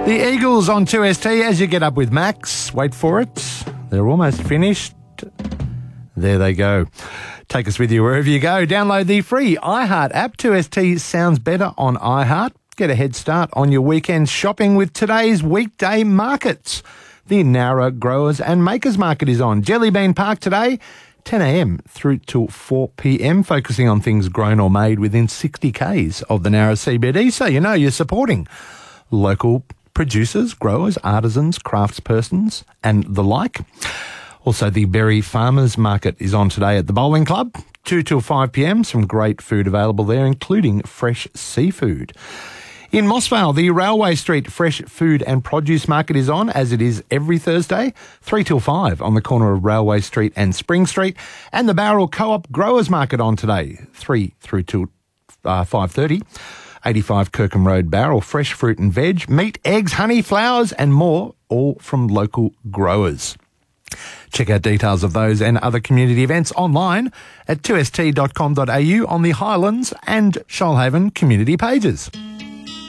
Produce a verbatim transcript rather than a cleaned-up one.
The Eagles on two S T as you get up with Max. Wait for it. They're almost finished. There they go. Take us with you wherever you go. Download the free iHeart app. two S T sounds better on iHeart. Get a head start on your weekend shopping with today's weekday markets. The Nowra Growers and Makers Market is on Jellybean Park today, ten a m through till four p m, focusing on things grown or made within sixty kays of the Nowra C B D, so you know you're supporting local producers, growers, artisans, craftspersons and the like. Also, the Berry Farmers Market is on today at the Bowling Club, two till five p m. Some great food available there, including fresh seafood. In Mossvale, the Railway Street Fresh Food and Produce Market is on, as it is every Thursday, three till five on the corner of Railway Street and Spring Street. And the Bowral Co-op Growers Market on today, three through till uh, five thirty. eighty-five Kirkham Road, Bowral. Fresh fruit and veg, meat, eggs, honey, flowers and more, all from local growers. Check out details of those and other community events online at two s t dot com dot a u on the Highlands and Shoalhaven community pages.